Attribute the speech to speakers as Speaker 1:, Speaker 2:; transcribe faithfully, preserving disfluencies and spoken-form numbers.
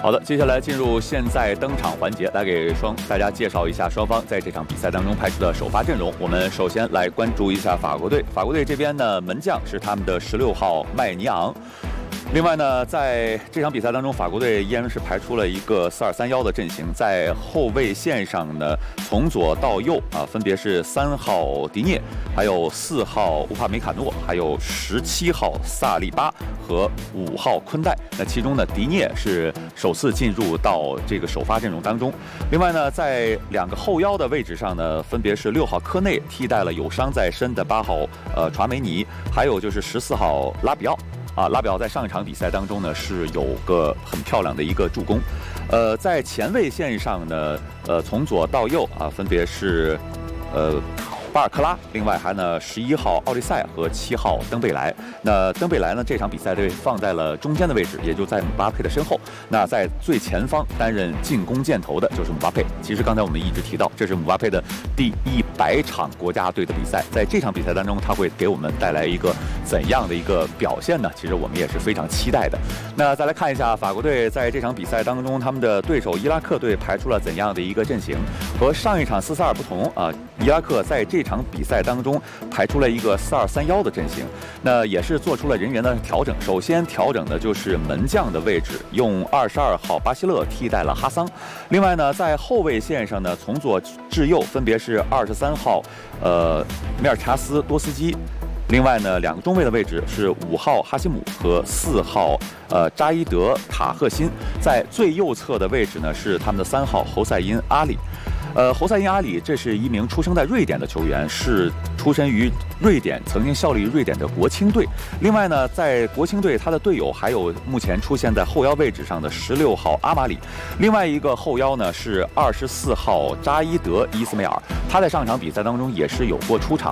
Speaker 1: 好的，接下来进入现在登场环节，来给双大家介绍一下双方在这场比赛当中派出的首发阵容。我们首先来关注一下法国队，法国队这边呢，门将是他们的十六号麦尼昂。另外呢，在这场比赛当中，法国队依然是排出了一个四二三一的阵型，在后卫线上呢，从左到右啊，分别是三号迪涅，还有四号乌帕梅卡诺，还有十七号萨利巴和五号昆代。那其中呢，迪涅是首次进入到这个首发阵容当中。另外呢，在两个后腰的位置上呢，分别是六号科内替代了有伤在身的八号呃传梅尼，还有就是十四号拉比奥。啊，拉比奥在上一场比赛当中呢是有个很漂亮的一个助攻，呃，在前卫线上呢，呃，从左到右啊，分别是，呃。巴尔克拉，另外还呢十一号奥利塞和七号登贝莱。那登贝莱呢这场比赛被放在了中间的位置，也就在姆巴佩的身后。那在最前方担任进攻箭头的就是姆巴佩。其实刚才我们一直提到，这是姆巴佩的第一百场国家队的比赛，在这场比赛当中，他会给我们带来一个怎样的一个表现呢？其实我们也是非常期待的。那再来看一下法国队在这场比赛当中，他们的对手伊拉克队排出了怎样的一个阵型？和上一场四四二不同啊，伊拉克在这场比赛当中排出了一个四二三一的阵型，那也是做出了人员的调整。首先调整的就是门将的位置，用二十二号巴西勒替代了哈桑。另外呢，在后卫线上呢，从左至右分别是二十三号呃米尔查斯多斯基。另外呢，两个中卫的位置是五号哈希姆和四号呃扎伊德塔赫辛。在最右侧的位置呢，是他们的三号侯赛因阿里。呃，侯赛因阿里，这是一名出生在瑞典的球员，是出身于瑞典，曾经效力瑞典的国青队。另外呢，在国青队，他的队友还有目前出现在后腰位置上的十六号阿马里，另外一个后腰呢是二十四号扎伊德伊斯梅尔，他在上场比赛当中也是有过出场